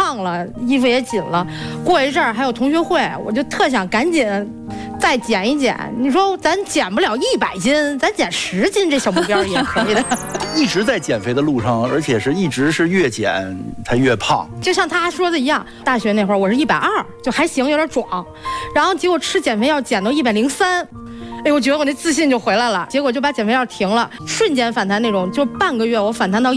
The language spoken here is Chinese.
胖了，衣服也紧了。过一阵儿还有同学会，我就特想赶紧再减一减。你说咱减不了100斤，咱减10斤，这小目标也可以的。 一直在减肥的路上，而且一直是越减才越胖。 就像他说的一样，大学那会儿我是120，就还行，有点壮。然后结果吃减肥药减到103。哎，我觉得我那自信就回来了，结果就把减肥药停了，瞬间反弹那种，就半个月我反弹到